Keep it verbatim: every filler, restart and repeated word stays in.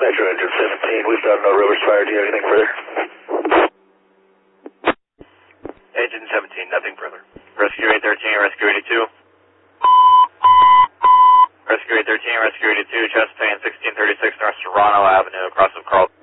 Metro Engine seventeen, we've done no reverse fire. Do you have anything further? Engine seventeen, nothing further. Rescue eight thirteen, Rescue eighty-two. Rescue eight thirteen, Rescue eighty-two, chest pain sixteen thirty-six North Serrano Avenue, across of Carl.